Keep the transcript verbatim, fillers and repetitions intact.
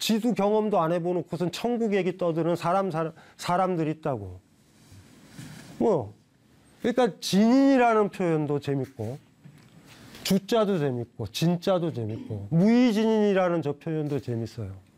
지도 경험도 안 해보놓고선 천국 얘기 떠드는 사람, 사람, 사람들이 있다고. 뭐, 그러니까 진인이라는 표현도 재밌고, 주자도 재밌고, 진자도 재밌고, 무의진인이라는 저 표현도 재밌어요.